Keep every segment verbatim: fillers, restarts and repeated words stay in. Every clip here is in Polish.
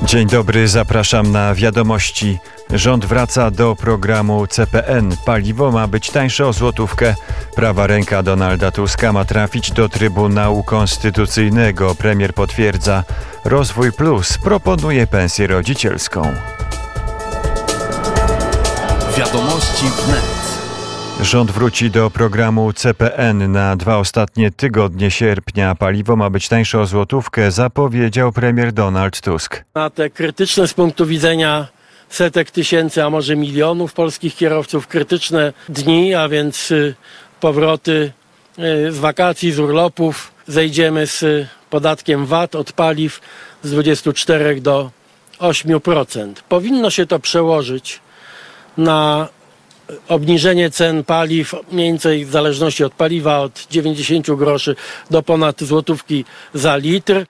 Dzień dobry, zapraszam na wiadomości. Rząd wraca do programu C P N. Paliwo ma być tańsze o złotówkę. Prawa ręka Donalda Tuska ma trafić do Trybunału Konstytucyjnego. Premier potwierdza. Rozwój Plus proponuje pensję rodzicielską. Wiadomości wnet. Rząd wróci do programu C P N. Na dwa ostatnie tygodnie sierpnia paliwo ma być tańsze o złotówkę, zapowiedział premier Donald Tusk. Na te krytyczne z punktu widzenia setek tysięcy, a może milionów polskich kierowców, krytyczne dni, a więc powroty z wakacji, z urlopów, zejdziemy z podatkiem V A T od paliw z dwudziestu czterech do ośmiu procent. Powinno się to przełożyć na obniżenie cen paliw mniej więcej w zależności od paliwa od dziewięćdziesięciu groszy do ponad złotówki za litr.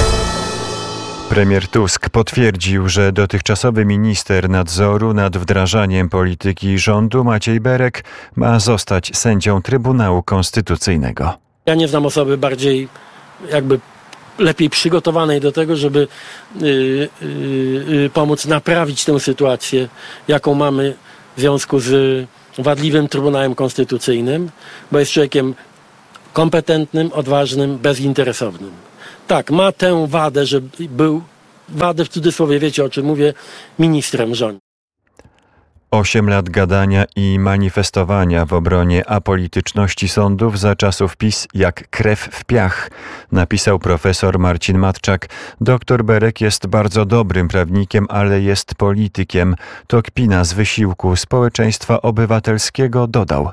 Premier Tusk potwierdził, że dotychczasowy minister nadzoru nad wdrażaniem polityki rządu Maciej Berek ma zostać sędzią Trybunału Konstytucyjnego. Ja nie znam osoby bardziej jakby lepiej przygotowanej do tego, żeby yy, yy, pomóc naprawić tę sytuację, jaką mamy w związku z wadliwym Trybunałem Konstytucyjnym, bo jest człowiekiem kompetentnym, odważnym, bezinteresownym. Tak, ma tę wadę, że był, wadę w cudzysłowie, wiecie o czym mówię, ministrem rządu. Osiem lat gadania i manifestowania w obronie apolityczności sądów za czasów PiS jak krew w piach, napisał profesor Marcin Matczak. Doktor Berek jest bardzo dobrym prawnikiem, ale jest politykiem. To kpina z wysiłku społeczeństwa obywatelskiego, dodał.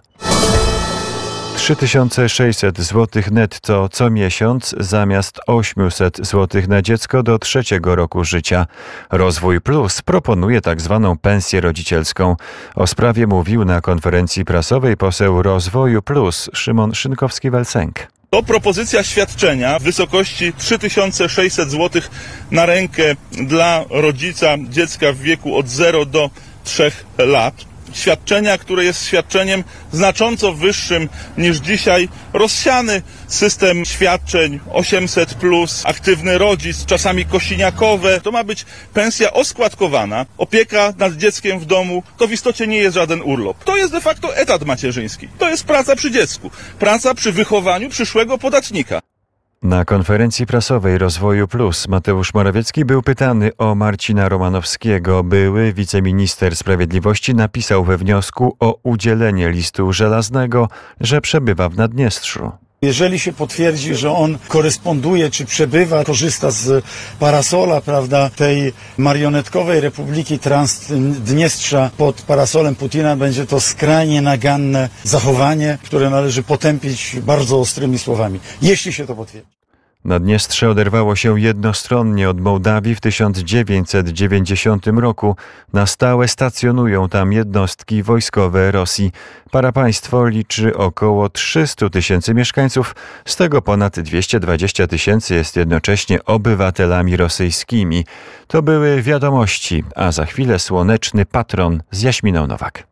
trzy tysiące sześćset złotych netto co miesiąc zamiast osiemset złotych na dziecko do trzeciego roku życia. Rozwój Plus proponuje tak zwaną pensję rodzicielską. O sprawie mówił na konferencji prasowej poseł Rozwoju Plus Szymon Szynkowski-Welsenk. To propozycja świadczenia w wysokości trzy tysiące sześćset złotych na rękę dla rodzica dziecka w wieku od zera do trzech lat. Świadczenia, które jest świadczeniem znacząco wyższym niż dzisiaj rozsiany system świadczeń osiemset plus, aktywny rodzic, czasami kosiniakowe. To ma być pensja oskładkowana. Opieka nad dzieckiem w domu to w istocie nie jest żaden urlop. To jest de facto etat macierzyński. To jest praca przy dziecku. Praca przy wychowaniu przyszłego podatnika. Na konferencji prasowej Rozwoju Plus Mateusz Morawiecki był pytany o Marcina Romanowskiego. Były wiceminister sprawiedliwości napisał we wniosku o udzielenie listu żelaznego, że przebywa w Naddniestrzu. Jeżeli się potwierdzi, że on koresponduje czy przebywa, korzysta z parasola, prawda, tej marionetkowej Republiki Transdniestrza pod parasolem Putina, będzie to skrajnie naganne zachowanie, które należy potępić bardzo ostrymi słowami, jeśli się to potwierdzi. Naddniestrze oderwało się jednostronnie od Mołdawii w tysiąc dziewięćset dziewięćdziesiątym roku. Na stałe stacjonują tam jednostki wojskowe Rosji. Parapaństwo liczy około trzysta tysięcy mieszkańców, z tego ponad dwieście dwadzieścia tysięcy jest jednocześnie obywatelami rosyjskimi. To były wiadomości, a za chwilę słoneczny patron z Jaśminą Nowak.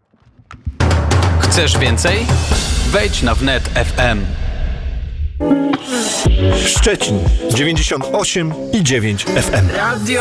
Chcesz więcej? Wejdź na wnet kropka f m. Szczecin dziewięćdziesiąt osiem i dziewięć F M. Radio